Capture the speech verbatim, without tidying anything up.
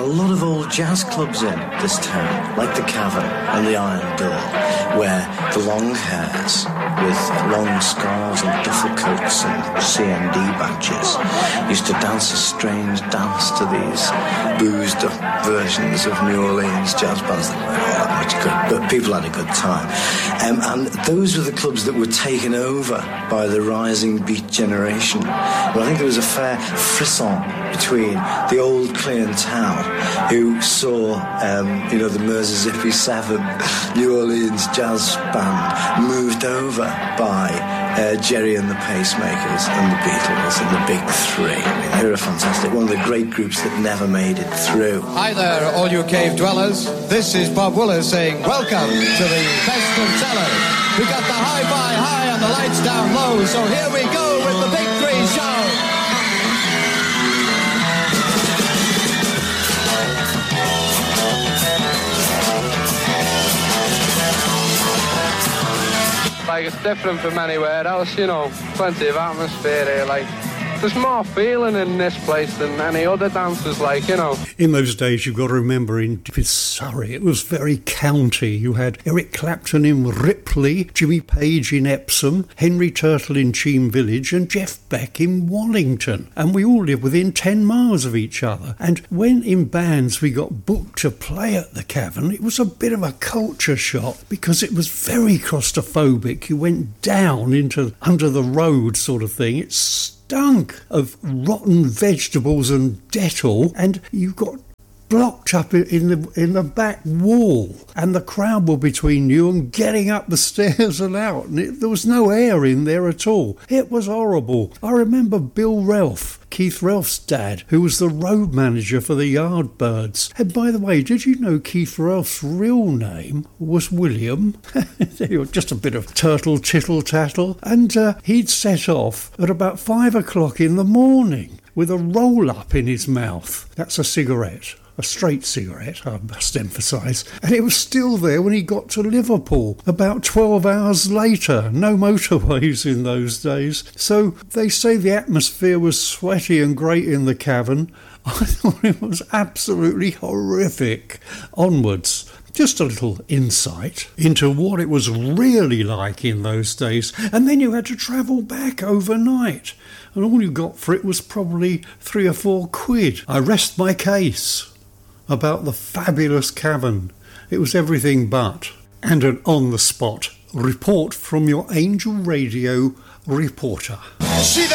a lot of old jazz clubs in this town, like the Cavern and the Iron Door, where the long hairs with long scarves and duffel coats and C M D badges used to dance a strange dance to these boozed up versions of New Orleans jazz bands that weren't all that much good, but people had a good time. Um, and those were the clubs that were taken over by the rising beat generation. But I think there was a fair frisson between the old clientele who saw, um, you know, the Mississippi Seven New Orleans jazz band moved over by uh, Jerry and the Pacemakers and the Beatles and the Big Three. I mean, they were fantastic. One of the great groups that never made it through. Hi there, all you cave dwellers. This is Bob Wooler saying welcome to the Best of Cello. We got the hi-fi high and the lights down low, so here we go with the Big Three show. Like, it's different from anywhere else, you know. Plenty of atmosphere here, like. There's more feeling in this place than any other dancers, like, you know. In those days, you've got to remember, in Surrey, it was very county. You had Eric Clapton in Ripley, Jimmy Page in Epsom, Henry Turtle in Cheam Village, and Jeff Beck in Wallington. And we all lived within ten miles of each other. And when in bands we got booked to play at the Cavern, it was a bit of a culture shock because it was very claustrophobic. You went down into under the road sort of thing. It's stunk of rotten vegetables and Dettol, and you got blocked up in the in the back wall, and the crowd were between you and getting up the stairs and out, and it, there was no air in there at all. It was horrible. I remember Bill Ralph, Keith Ralph's dad, who was the road manager for the Yardbirds. And by the way, did you know Keith Ralph's real name was William? Just a bit of turtle tittle tattle. And uh, he'd set off at about five o'clock in the morning with a roll-up in his mouth. That's a cigarette. A straight cigarette, I must emphasise. And it was still there when he got to Liverpool, about twelve hours later. No motorways in those days. So they say the atmosphere was sweaty and great in the Cavern. I thought it was absolutely horrific. Onwards. Just a little insight into what it was really like in those days. And then you had to travel back overnight. And all you got for it was probably three or four quid. I rest my case about the fabulous Cavern. It was everything but. And an on-the-spot report from your Angel Radio reporter.